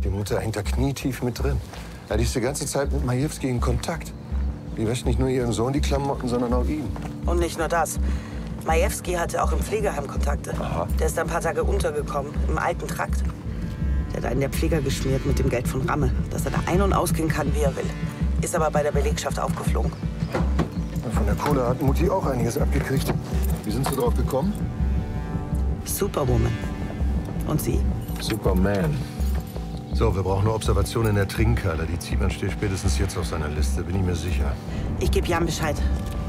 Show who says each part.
Speaker 1: Die Mutter hängt da knietief mit drin. Ja, die ist die ganze Zeit mit Majewski in Kontakt. Die wäscht nicht nur ihren Sohn die Klamotten, sondern auch ihn.
Speaker 2: Und nicht nur das. Majewski hatte auch im Pflegeheim Kontakte.
Speaker 1: Aha.
Speaker 2: Der ist ein paar Tage untergekommen, im alten Trakt. Der hat einen der Pfleger geschmiert mit dem Geld von Ramme, dass er da ein- und ausgehen kann, wie er will. Ist aber bei der Belegschaft aufgeflogen.
Speaker 1: Von der Kohle hat Mutti auch einiges abgekriegt. Wie sind Sie drauf gekommen?
Speaker 2: Superwoman. Und Sie?
Speaker 1: Superman. So, wir brauchen eine Observation in der Trinkhalle. Die Ziehmann steht spätestens jetzt auf seiner Liste, bin ich mir sicher.
Speaker 2: Ich gebe Jan Bescheid.